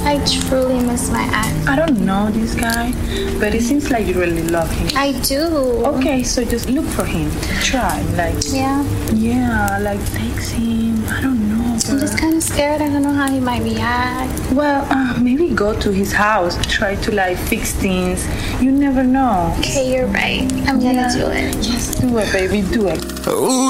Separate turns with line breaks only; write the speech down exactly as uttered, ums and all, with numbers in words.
I truly miss my ex.
I don't know this guy, but it seems like you really love him.
I do.
Okay, so just look for him. Try, like...
Yeah?
Yeah, like text him. I don't know.
I'm just kind of scared. I don't know how he might react.
Well, uh, maybe go to his house. Try to, like, fix things. You never know.
Okay, you're right. I'm
Yeah.
gonna do it.
Just do it, baby. Do it.
Ooh.